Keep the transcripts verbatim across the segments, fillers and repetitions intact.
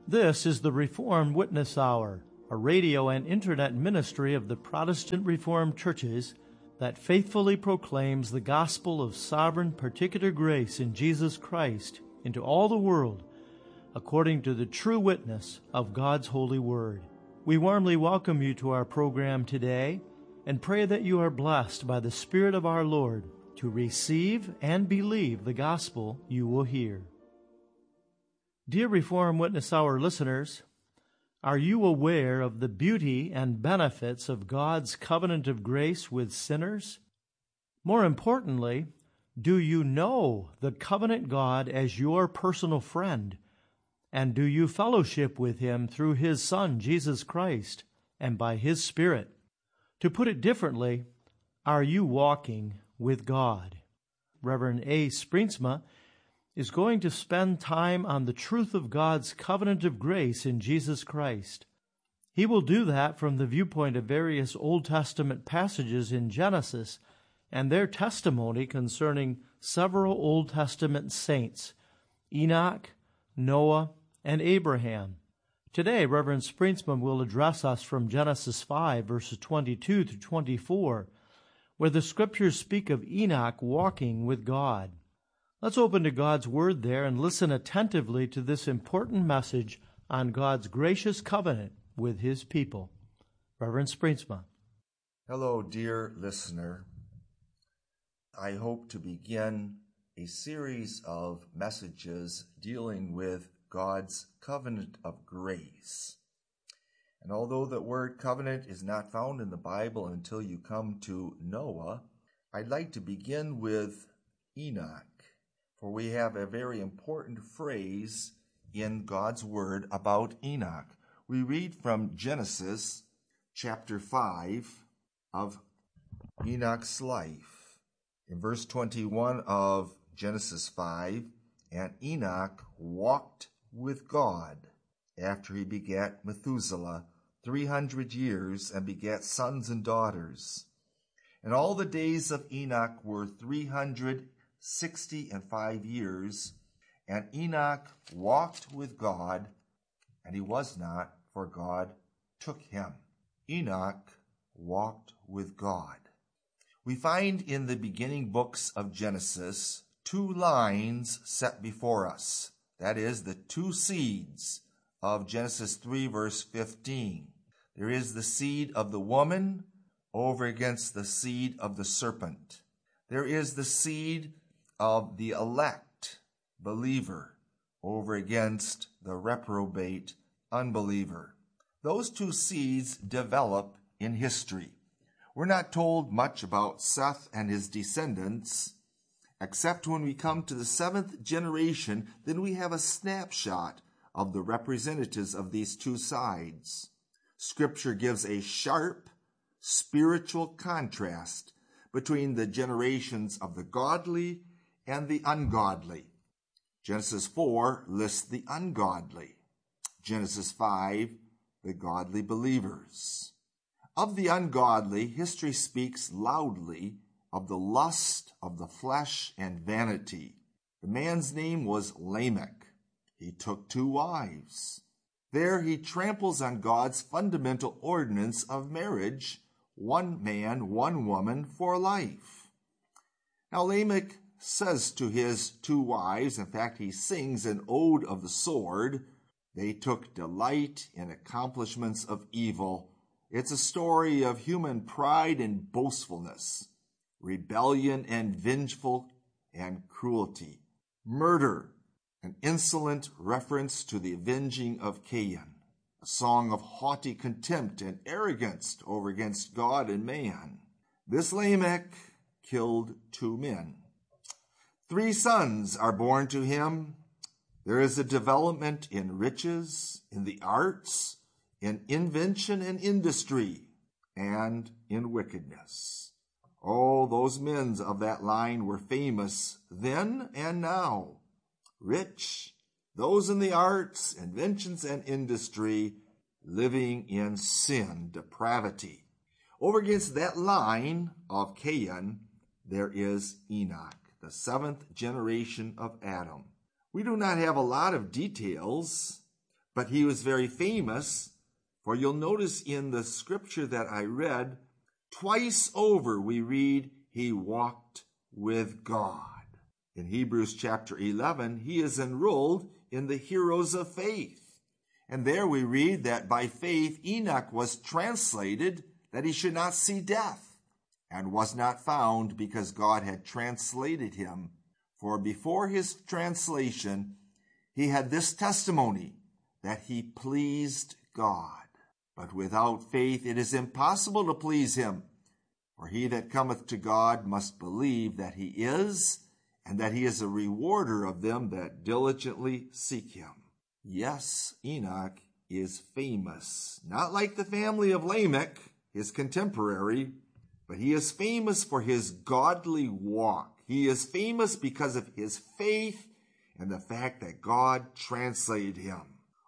This is the Reformed Witness Hour, a radio and internet ministry of the Protestant Reformed churches that faithfully proclaims the gospel of sovereign particular grace in Jesus Christ into all the world, according to the true witness of God's holy word. We warmly welcome you to our program today and pray that you are blessed by the Spirit of our Lord to receive and believe the gospel you will hear. Dear Reformed Witness Hour listeners, are you aware of the beauty and benefits of God's covenant of grace with sinners? More importantly, do you know the covenant God as your personal friend? And do you fellowship with Him through His Son, Jesus Christ, and by His Spirit? To put it differently, are you walking with God? Reverend A. Springsma is going to spend time on the truth of God's covenant of grace in Jesus Christ. He will do that from the viewpoint of various Old Testament passages in Genesis and their testimony concerning several Old Testament saints, Enoch, Noah, and Abraham. Today, Reverend Springsma will address us from Genesis five, verses twenty-two through twenty-four, where the Scriptures speak of Enoch walking with God. Let's open to God's Word there and listen attentively to this important message on God's gracious covenant with His people. Reverend Springsma. Hello, dear listener. I hope to begin a series of messages dealing with God's covenant of grace. And although the word covenant is not found in the Bible until you come to Noah, I'd like to begin with Enoch. For we have a very important phrase in God's Word about Enoch. We read from Genesis chapter five of Enoch's life. In verse twenty-one of Genesis five, and Enoch walked with God after he begat Methuselah three hundred years and begat sons and daughters. And all the days of Enoch were three hundred sixty and five years, and Enoch walked with God, and he was not, for God took him. Enoch walked with God. We find in the beginning books of Genesis two lines set before us. That is, the two seeds of Genesis three, verse fifteen. There is the seed of the woman over against the seed of the serpent. There is the seed of the elect believer over against the reprobate unbeliever. Those two seeds develop in history. We're not told much about Seth and his descendants, except when we come to the seventh generation, then we have a snapshot of the representatives of these two sides. Scripture gives a sharp spiritual contrast between the generations of the godly and the ungodly. Genesis four lists the ungodly. Genesis five, the godly believers. Of the ungodly, history speaks loudly of the lust of the flesh and vanity. The man's name was Lamech. He took two wives. There he tramples on God's fundamental ordinance of marriage, one man, one woman for life. Now Lamech says to his two wives, in fact, he sings an ode of the sword, they took delight in accomplishments of evil. It's a story of human pride and boastfulness, rebellion and vengeful and cruelty, murder, an insolent reference to the avenging of Cain, a song of haughty contempt and arrogance over against God and man. This Lamech killed two men. Three sons are born to him. There is a development in riches, in the arts, in invention and industry, and in wickedness. Oh, those men of that line were famous then and now. Rich, those in the arts, inventions, and industry, living in sin, depravity. Over against that line of Cain, there is Enoch, the seventh generation of Adam. We do not have a lot of details, But he was very famous, for you'll notice in the scripture that I read, twice over we read he walked with God. In Hebrews chapter eleven, he is enrolled in the heroes of faith. And there we read that by faith Enoch was translated that he should not see death, and was not found because God had translated him. For before his translation, he had this testimony, that he pleased God. But without faith it is impossible to please him. For he that cometh to God must believe that he is, and that he is a rewarder of them that diligently seek him. Yes, Enoch is famous, not like the family of Lamech, his contemporary, but he is famous for his godly walk. He is famous because of his faith and the fact that God translated him.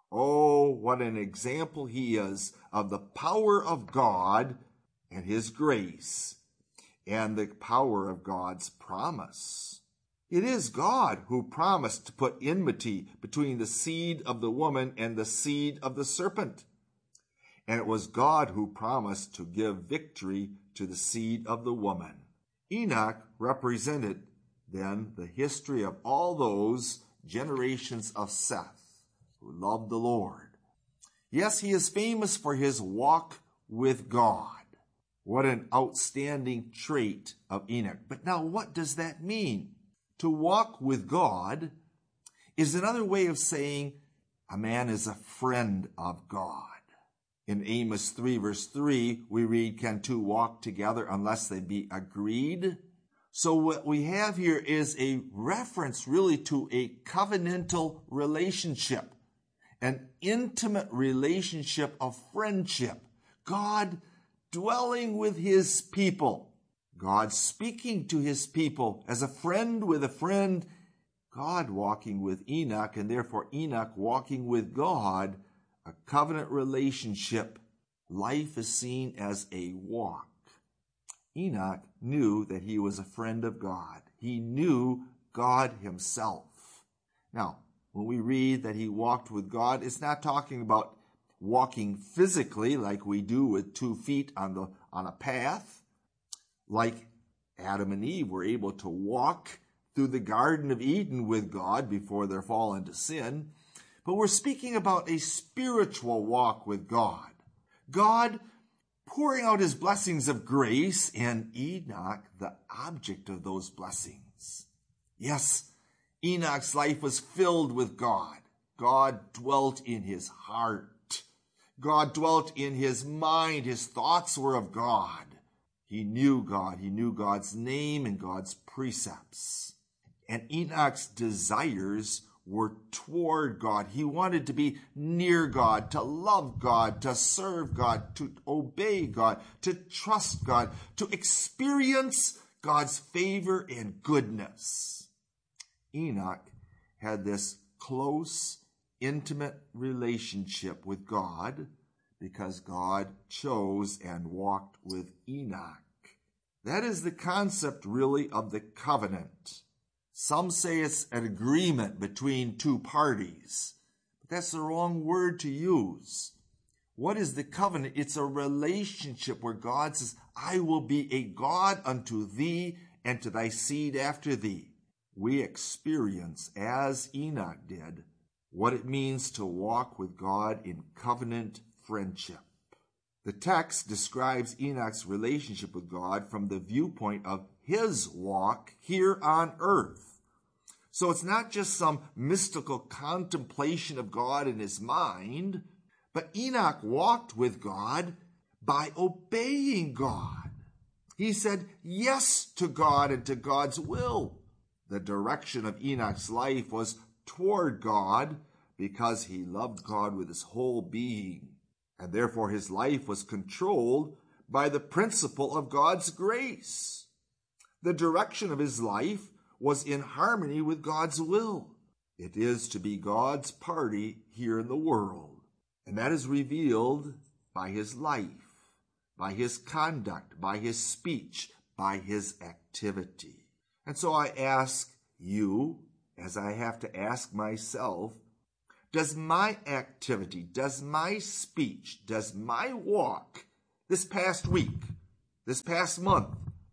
Oh, what an example he is of the power of God and his grace and the power of God's promise. It is God who promised to put enmity between the seed of the woman and the seed of the serpent. And it was God who promised to give victory to the seed of the woman. Enoch represented then the history of all those generations of Seth who loved the Lord. Yes, he is famous for his walk with God. What an outstanding trait of Enoch. But now what does that mean? To walk with God is another way of saying a man is a friend of God. In Amos three verse three, we read, can two walk together unless they be agreed? So what we have here is a reference really to a covenantal relationship, an intimate relationship of friendship. God dwelling with his people. God speaking to his people as a friend with a friend, God walking with Enoch, and therefore Enoch walking with God, a covenant relationship. Life is seen as a walk. Enoch knew that he was a friend of God. He knew God himself. Now, when we read that he walked with God, it's not talking about walking physically like we do with two feet on the on a path. Like Adam and Eve were able to walk through the Garden of Eden with God before their fall into sin. But we're speaking about a spiritual walk with God. God pouring out his blessings of grace, and Enoch the object of those blessings. Yes, Enoch's life was filled with God. God dwelt in his heart. God dwelt in his mind. His thoughts were of God. He knew God. He knew God's name and God's precepts. And Enoch's desires were toward God. He wanted to be near God, to love God, to serve God, to obey God, to trust God, to experience God's favor and goodness. Enoch had this close, intimate relationship with God because God chose and walked with Enoch. That is the concept, really, of the covenant. Some say it's an agreement between two parties, but that's the wrong word to use. What is the covenant? It's a relationship where God says, I will be a God unto thee and to thy seed after thee. We experience, as Enoch did, what it means to walk with God in covenant friendship. The text describes Enoch's relationship with God from the viewpoint of his walk here on earth. So it's not just some mystical contemplation of God in his mind, but Enoch walked with God by obeying God. He said yes to God and to God's will. The direction of Enoch's life was toward God because he loved God with his whole being. And therefore his life was controlled by the principle of God's grace. The direction of his life was in harmony with God's will. It is to be God's party here in the world. And that is revealed by his life, by his conduct, by his speech, by his activity. And so I ask you, as I have to ask myself, Does my activity, does my speech, does my walk this past week, this past month,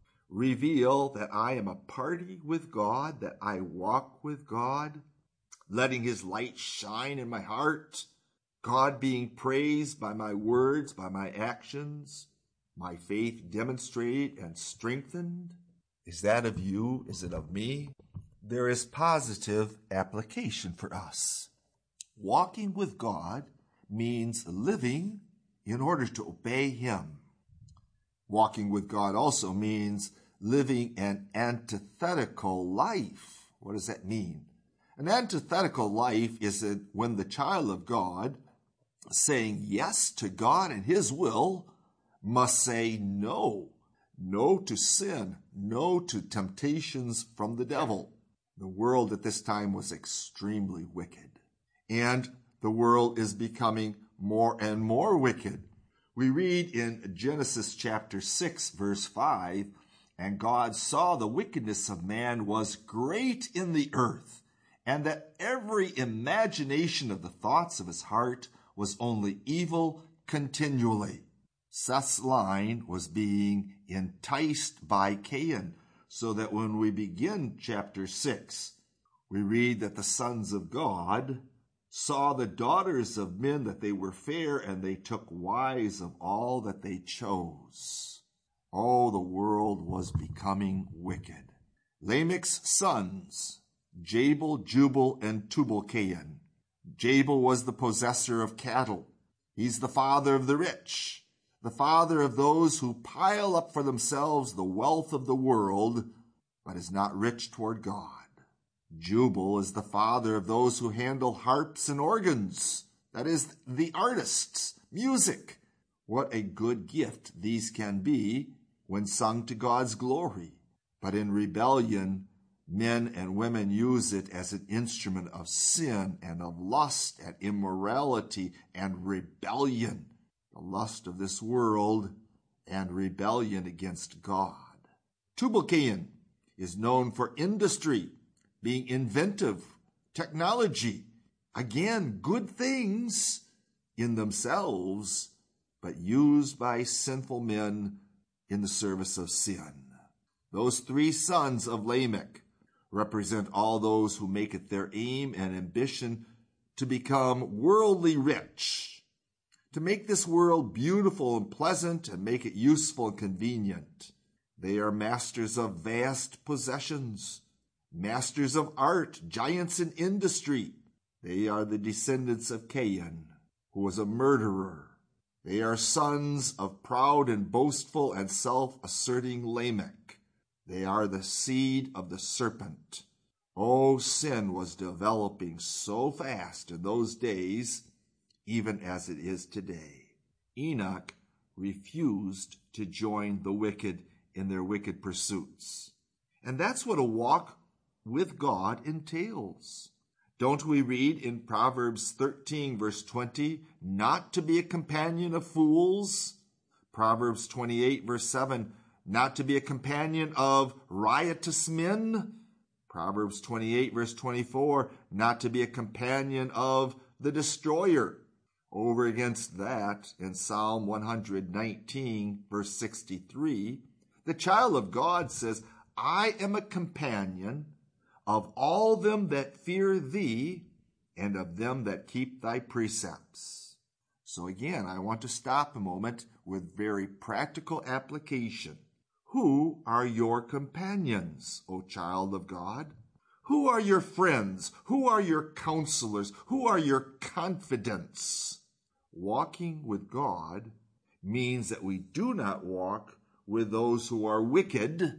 reveal that I am a party with God, that I walk with God, letting his light shine in my heart, God being praised by my words, by my actions, my faith demonstrated and strengthened? Is that of you? Is it of me? There is positive application for us. Walking with God means living in order to obey him. Walking with God also means living an antithetical life. What does that mean? An antithetical life is when the child of God, saying yes to God and his will, must say no. No to sin, no to temptations from the devil. The world at this time was extremely wicked, and the world is becoming more and more wicked. We read in Genesis chapter six, verse five, and God saw the wickedness of man was great in the earth, and that every imagination of the thoughts of his heart was only evil continually. Seth's line was being enticed by Cain, so that when we begin chapter six, we read that the sons of God saw the daughters of men that they were fair, and they took wives of all that they chose. Oh, the world was becoming wicked. Lamech's sons, Jabal, Jubal, and Tubal-Cain. Jabal was the possessor of cattle. He's the father of the rich, the father of those who pile up for themselves the wealth of the world, but is not rich toward God. Jubal is the father of those who handle harps and organs, that is, the artists, music. What a good gift these can be when sung to God's glory. But in rebellion, men and women use it as an instrument of sin and of lust and immorality and rebellion. The lust of this world and rebellion against God. Tubal-Cain is known for industry, being inventive, technology. Again, good things in themselves, but used by sinful men in the service of sin. Those three sons of Lamech represent all those who make it their aim and ambition to become worldly rich, to make this world beautiful and pleasant and make it useful and convenient. They are masters of vast possessions, masters of art, giants in industry. They are the descendants of Cain, who was a murderer. They are sons of proud and boastful and self-asserting Lamech. They are the seed of the serpent. Oh, sin was developing so fast in those days, even as it is today. Enoch refused to join the wicked in their wicked pursuits. And that's what a walk with God entails. Don't we read in Proverbs thirteen, verse twenty, not to be a companion of fools? Proverbs twenty-eight, verse seven, not to be a companion of riotous men? Proverbs twenty-eight, verse twenty-four, not to be a companion of the destroyer. Over against that, in Psalm one nineteen, verse sixty-three, the child of God says, I am a companion of all them that fear thee, and of them that keep thy precepts. So again, I want to stop a moment with very practical application. Who are your companions, O child of God? Who are your friends? Who are your counselors? Who are your confidants? Walking with God means that we do not walk with those who are wicked,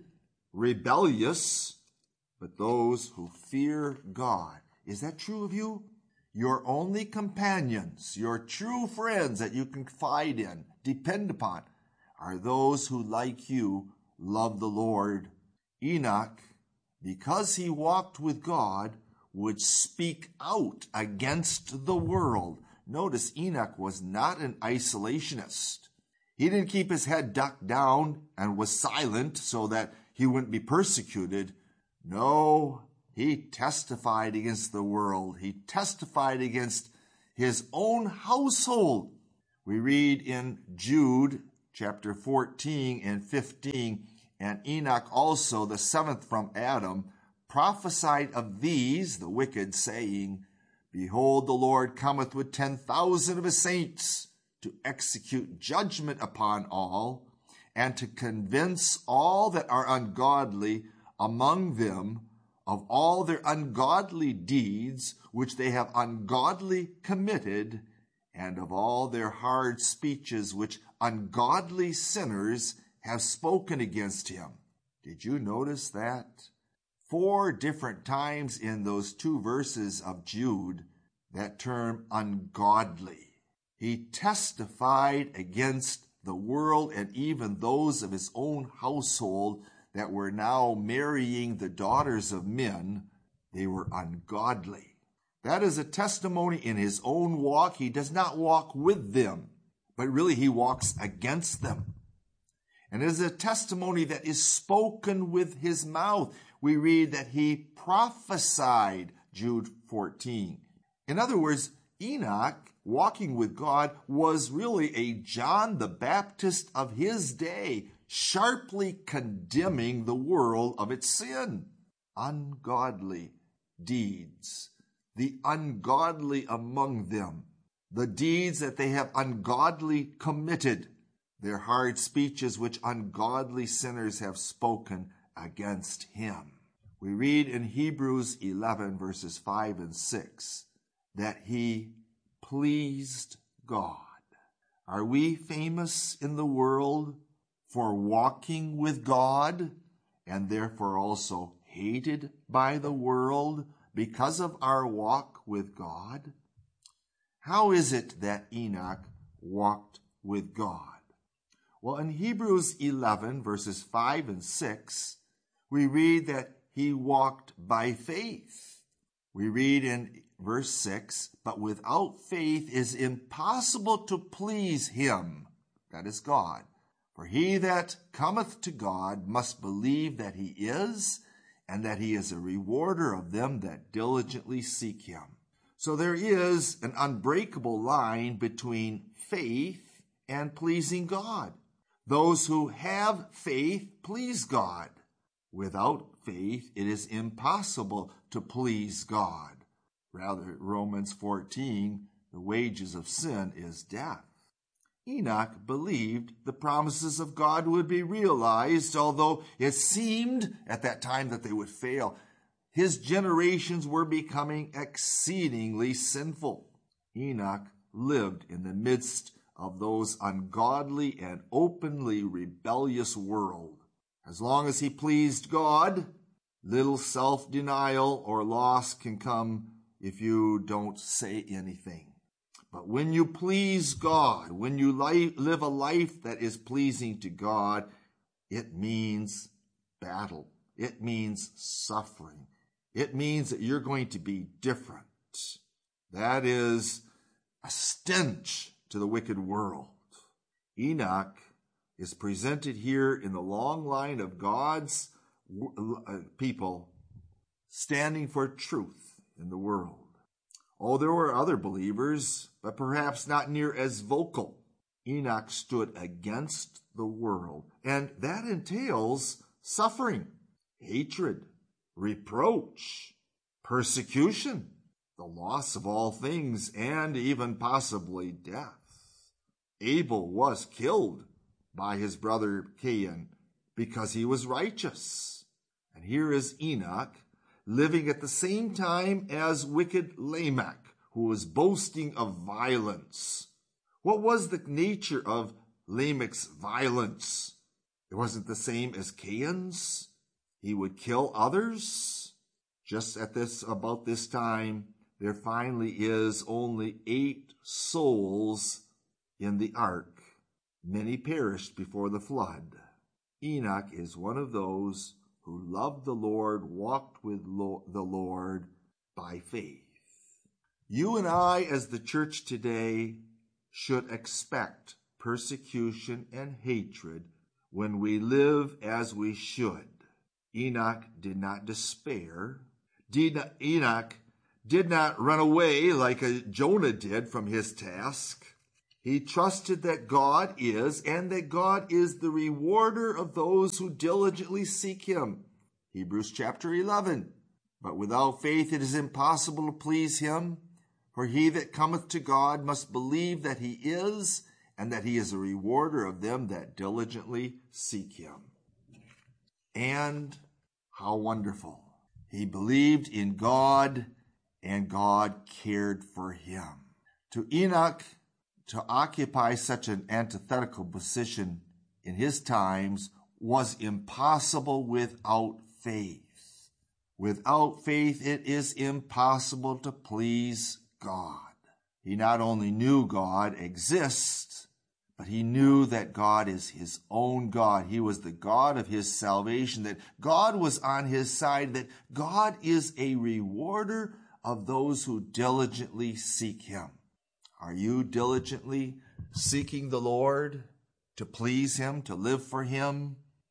rebellious, but those who fear God. Is that true of you? Your only companions, your true friends that you can confide in, depend upon, are those who, like you, love the Lord. Enoch, because he walked with God, would speak out against the world. Notice Enoch was not an isolationist. He didn't keep his head ducked down and was silent so that he wouldn't be persecuted. No, He testified against the world. He testified against his own household. We read in Jude chapter fourteen and fifteen, and Enoch also, the seventh from Adam, prophesied of these, the wicked, saying, Behold, the Lord cometh with ten thousand of his saints to execute judgment upon all, and to convince all that are ungodly among them of all their ungodly deeds which they have ungodly committed, and of all their hard speeches which ungodly sinners have spoken against him. Did you notice that? Four different times in those two verses of Jude, that term ungodly. He testified against the world and even those of his own household that were now marrying the daughters of men. They were ungodly. That is a testimony in his own walk. He does not walk with them, but really he walks against them. And it is a testimony that is spoken with his mouth. We read that he prophesied, Jude fourteen. In other words, Enoch, walking with God, was really a John the Baptist of his day, sharply condemning the world of its sin. Ungodly deeds, the ungodly among them, the deeds that they have ungodly committed, their hard speeches which ungodly sinners have spoken against him. We read in Hebrews eleven, verses five and six, that he pleased God. Are we famous in the world for walking with God and therefore also hated by the world because of our walk with God? How is it that Enoch walked with God? Well, in Hebrews eleven, verses five and six, we read that he walked by faith. We read in verse six, but without faith is impossible to please him, that is God. For he that cometh to God must believe that he is, and that he is a rewarder of them that diligently seek him. So there is an unbreakable line between faith and pleasing God. Those who have faith please God. Without faith, it is impossible to please God. Rather, Romans fourteen, the wages of sin is death. Enoch believed the promises of God would be realized, although it seemed at that time that they would fail. His generations were becoming exceedingly sinful. Enoch lived in the midst of those ungodly and openly rebellious world. As long as he pleased God, little self-denial or loss can come if you don't say anything. But when you please God, when you li- live a life that is pleasing to God, it means battle. It means suffering. It means that you're going to be different. That is a stench to the wicked world. Enoch is presented here in the long line of God's people standing for truth in the world. Oh, there were other believers, but perhaps not near as vocal. Enoch stood against the world, and that entails suffering, hatred, reproach, persecution, the loss of all things, and even possibly death. Abel was killed by his brother Cain because he was righteous. And here is Enoch living at the same time as wicked Lamech, who was boasting of violence. What was the nature of Lamech's violence? It wasn't the same as Cain's. He would kill others. Just at this, about this time, there finally is only eight souls in the ark. Many perished before the flood. Enoch is one of those who loved the Lord, walked with lo- the Lord by faith. You and I, as the church today, should expect persecution and hatred when we live as we should. Enoch did not despair, Enoch did not run away like a Jonah did from his task. He trusted that God is, and that God is the rewarder of those who diligently seek him. Hebrews chapter eleven. But without faith it is impossible to please him, for he that cometh to God must believe that he is, and that he is a rewarder of them that diligently seek him. And how wonderful. He believed in God, and God cared for him. To Enoch, to occupy such an antithetical position in his times was impossible without faith. Without faith, it is impossible to please God. He not only knew God exists, but he knew that God is his own God. He was the God of his salvation, that God was on his side, that God is a rewarder of those who diligently seek him. Are you diligently seeking the Lord to please him, to live for him?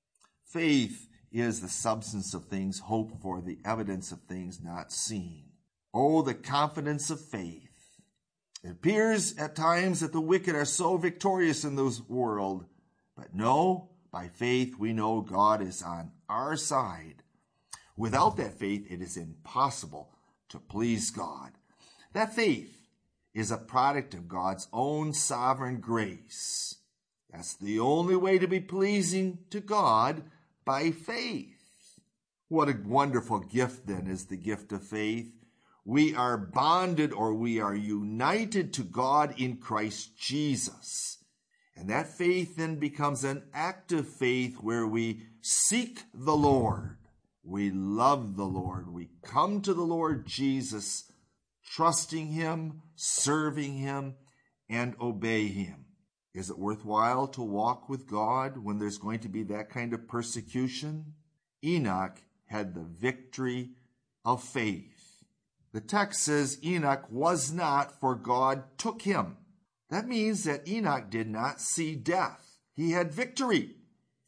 Faith is the substance of things hoped for, the evidence of things not seen. Oh, the confidence of faith. It appears at times that the wicked are so victorious in this world, but no, by faith we know God is on our side. Without that faith, it is impossible to please God. That faith is a product of God's own sovereign grace. That's the only way to be pleasing to God, by faith. What a wonderful gift then is the gift of faith. We are bonded, or we are united to God in Christ Jesus. And that faith then becomes an active faith where we seek the Lord. We love the Lord. We come to the Lord Jesus, trusting him, serving him, and obey him. Is it worthwhile to walk with God when there's going to be that kind of persecution? Enoch had the victory of faith. The text says Enoch was not, for God took him. That means that Enoch did not see death. He had victory.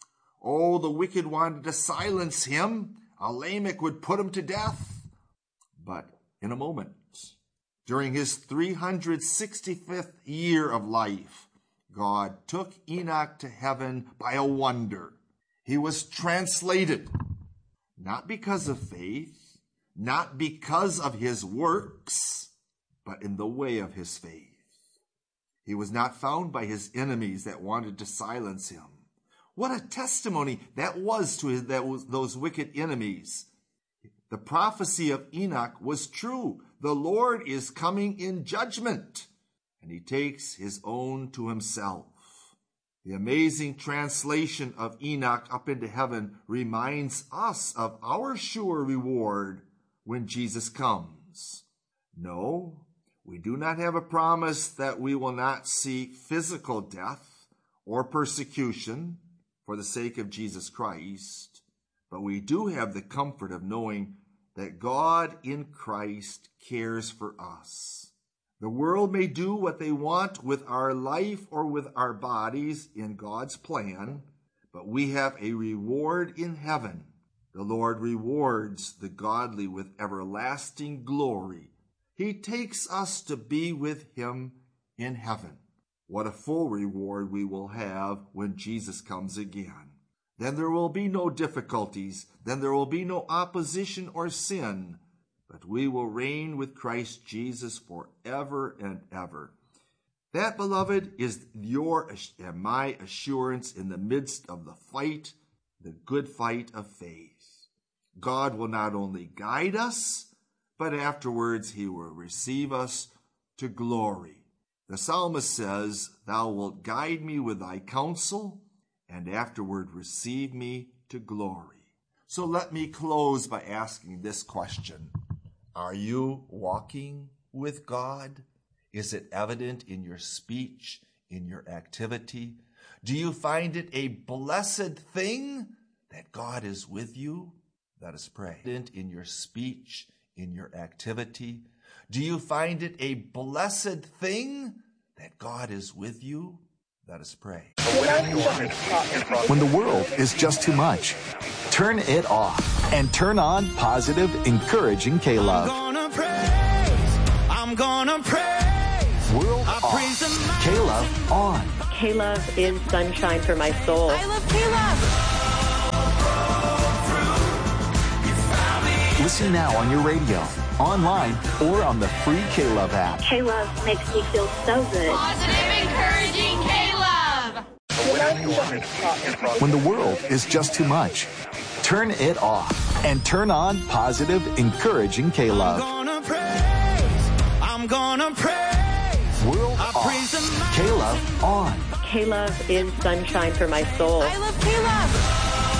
Oh, the wicked wanted to silence him. A Lamech would put him to death. But in a moment, during his three hundred sixty-fifth year of life, God took Enoch to heaven by a wonder. He was translated, not because of faith, not because of his works, but in the way of his faith. He was not found by his enemies that wanted to silence him. What a testimony that was to his, that was those wicked enemies. The prophecy of Enoch was true. The Lord is coming in judgment, and he takes his own to himself. The amazing translation of Enoch up into heaven reminds us of our sure reward when Jesus comes. No, we do not have a promise that we will not see physical death or persecution for the sake of Jesus Christ, but we do have the comfort of knowing that God in Christ cares for us. The world may do what they want with our life or with our bodies in God's plan, but we have a reward in heaven. The Lord rewards the godly with everlasting glory. He takes us to be with him in heaven. What a full reward we will have when Jesus comes again. Then there will be no difficulties. Then there will be no opposition or sin. But we will reign with Christ Jesus forever and ever. That, beloved, is your and my assurance in the midst of the fight, the good fight of faith. God will not only guide us, but afterwards he will receive us to glory. The psalmist says, "Thou wilt guide me with thy counsel, and afterward receive me to glory." So let me close by asking this question. Are you walking with God? Is it evident in your speech, in your activity? Do you find it a blessed thing that God is with you? Let us pray. In your speech, in your activity, do you find it a blessed thing that God is with you? Let us pray. When the world is just too much, turn it off and turn on positive, encouraging K-Love. I'm gonna praise, I'm gonna praise. World I off, praise K-Love on. K-Love is sunshine for my soul. I love K-Love. Listen now on your radio, online, or on the free K-Love app. K-Love makes me feel so good. Positive, encouraging K-Love. When the world is just too much, turn it off and turn on positive, encouraging K-Love. I'm gonna praise, I'm gonna praise. World I off, praise K-Love on. K-Love is sunshine for my soul. I love K-Love.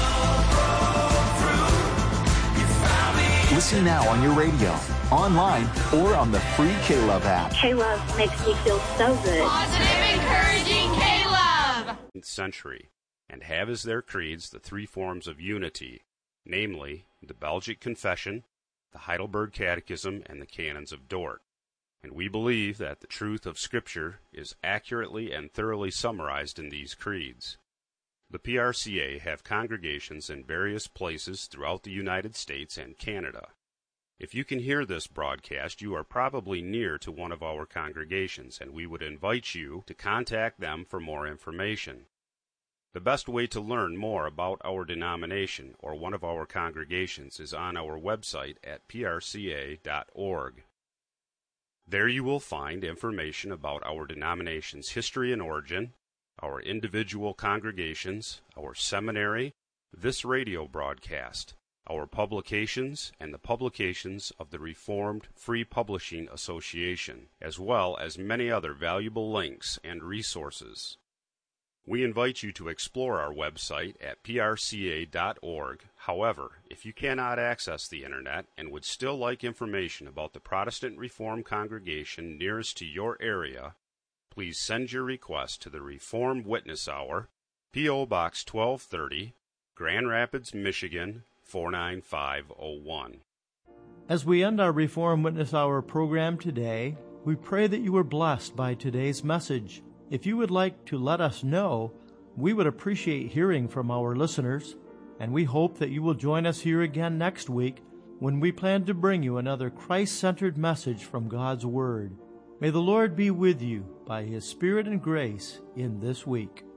Listen now on your radio, online, or on the free K-Love app. K-Love makes me feel so good. Positive, encouraging K-Love. Century, and have as their creeds the three forms of unity, namely the Belgic Confession, the Heidelberg Catechism, and the Canons of Dort. And we believe that the truth of Scripture is accurately and thoroughly summarized in these creeds. The P R C A have congregations in various places throughout the United States and Canada. If you can hear this broadcast, you are probably near to one of our congregations, and we would invite you to contact them for more information. The best way to learn more about our denomination or one of our congregations is on our website at p r c a dot org. There you will find information about our denomination's history and origin, our individual congregations, our seminary, this radio broadcast, our publications, and the publications of the Reformed Free Publishing Association, as well as many other valuable links and resources. We invite you to explore our website at p r c a dot org. However, if you cannot access the Internet and would still like information about the Protestant Reformed congregation nearest to your area, please send your request to the Reformed Witness Hour, P O Box twelve thirty, Grand Rapids, Michigan, four nine five oh one. As we end our Reformed Witness Hour program today, we pray that you were blessed by today's message. If you would like to let us know, we would appreciate hearing from our listeners, and we hope that you will join us here again next week when we plan to bring you another Christ-centered message from God's Word. May the Lord be with you by His Spirit and grace in this week.